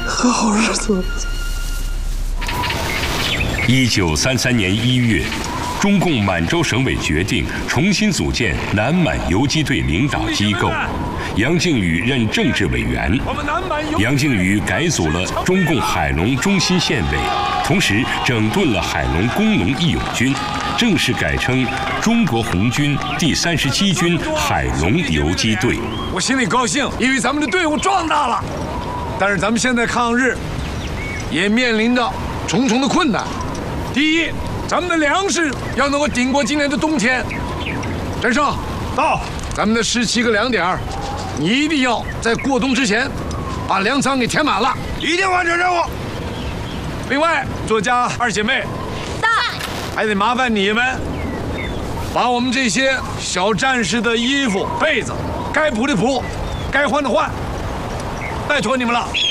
和好日子。 1933年1月，中共满洲省委决定重新组建南满游击队领导机构，杨靖宇任政治委员。杨靖宇改组了中共海龙中心县委，同时整顿了海龙工农义勇军，正式改称中国红军第37军海龙游击队。 我心里高兴，因为咱们的队伍壮大了。但是咱们现在抗日，也面临着重重的困难。第一，咱们的粮食要能够顶过今年的冬天。陈胜，到，咱们的17个粮点，你一定要在过冬之前把粮仓给填满了，一定完成任务。另外，作家二姐妹， 到， 还得麻烦你们把我们这些小战士的衣服、被子，该补的补，该换的换，拜托你们了。